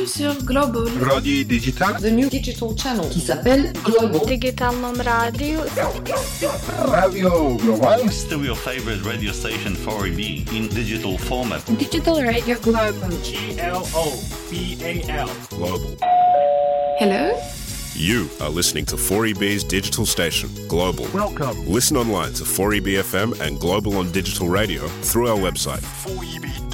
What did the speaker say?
Sur Global. Radio Digital. The new digital channel qui s'appelle Global. Digitalnom radio. Radio Global. Still your favorite radio station 4EB in digital format. Digital Radio Global. GLOBAL. Global. Hello. You are listening to 4EB's digital station, Global. Welcome. Listen online to 4EB FM and Global on digital radio through our website, 4EB.